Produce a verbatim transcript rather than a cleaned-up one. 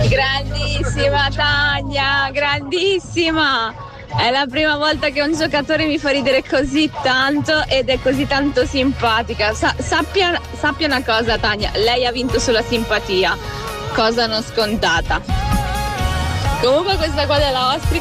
Grandissima Tania, grandissima! È la prima volta che un giocatore mi fa ridere così tanto ed è così tanto simpatica. Sa- sappia, sappia una cosa, Tania, lei ha vinto sulla simpatia, cosa non scontata. Comunque questa qua della ostrica